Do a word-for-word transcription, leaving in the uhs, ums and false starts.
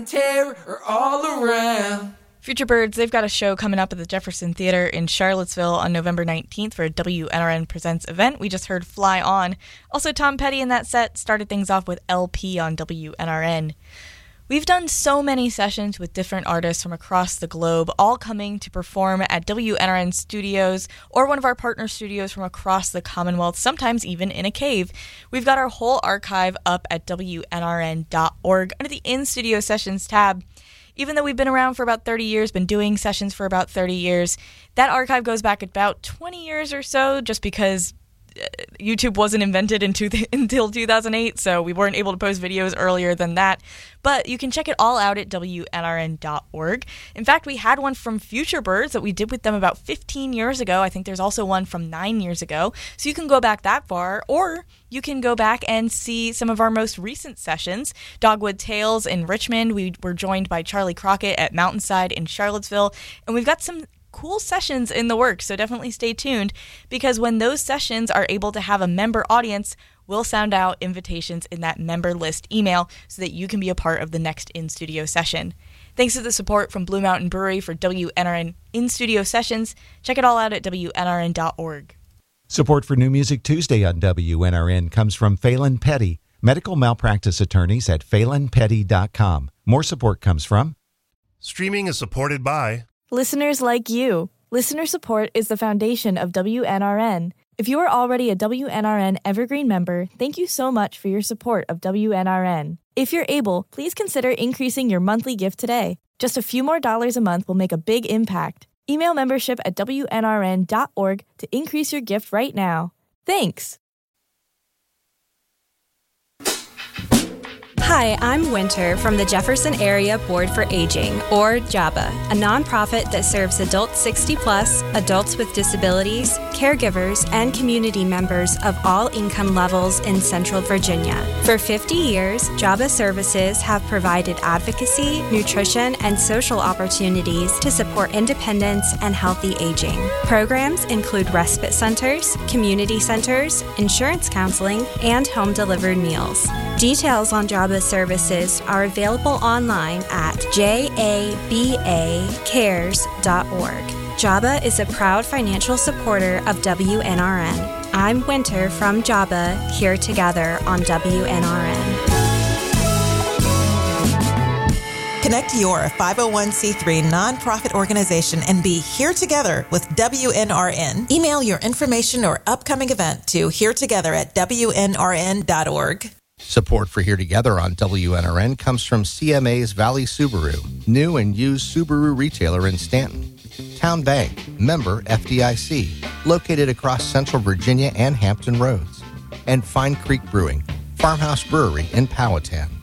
Terror all around. Future Birds, they've got a show coming up at the Jefferson Theater in Charlottesville on November nineteenth for a W N R N Presents event. We just heard Fly On. Also, Tom Petty in that set started things off with L P on W N R N. We've done so many sessions with different artists from across the globe, all coming to perform at W N R N studios or one of our partner studios from across the Commonwealth, sometimes even in a cave. We've got our whole archive up at W N R N dot org under the In-Studio Sessions tab. Even though we've been around for about thirty years, been doing sessions for about thirty years, that archive goes back about twenty years or so, just because YouTube wasn't invented in two th- until two thousand eight, so we weren't able to post videos earlier than that. But you can check it all out at W N R N dot org. In fact, we had one from Future Birds that we did with them about fifteen years ago. I think there's also one from nine years ago. So you can go back that far, or you can go back and see some of our most recent sessions. Dogwood Tales in Richmond. We were joined by Charlie Crockett at Mountainside in Charlottesville. And we've got some cool sessions in the works, so definitely stay tuned, because when those sessions are able to have a member audience, we'll sound out invitations in that member list email so that you can be a part of the next in-studio session. Thanks to the support from Blue Mountain Brewery for W N R N in-studio sessions. Check it all out at W N R N dot org. Support for New Music Tuesday on W N R N comes from Phelan Petty, medical malpractice attorneys at phelan petty dot com. More support comes from... Streaming is supported by... listeners like you. Listener support is the foundation of W N R N. If you are already a W N R N Evergreen member, thank you so much for your support of W N R N. If you're able, please consider increasing your monthly gift today. Just a few more dollars a month will make a big impact. Email membership at W N R N dot org to increase your gift right now. Thanks! Hi, I'm Winter from the Jefferson Area Board for Aging, or JABA, a nonprofit that serves adults sixty plus, adults with disabilities, caregivers, and community members of all income levels in Central Virginia. For fifty years, JABA services have provided advocacy, nutrition, and social opportunities to support independence and healthy aging. Programs include respite centers, community centers, insurance counseling, and home-delivered meals. Details on JABA services are available online at jaba cares dot org. JABA is a proud financial supporter of W N R N. I'm Winter from JABA, here together on W N R N. Connect your five oh one c three nonprofit organization and be here together with W N R N. Email your information or upcoming event to here together at W N R N dot org. Support for Here Together on W N R N comes from C M A's Valley Subaru, new and used Subaru retailer in Stanton. Town Bank, member F D I C, located across Central Virginia and Hampton Roads. And Fine Creek Brewing, Farmhouse Brewery in Powhatan.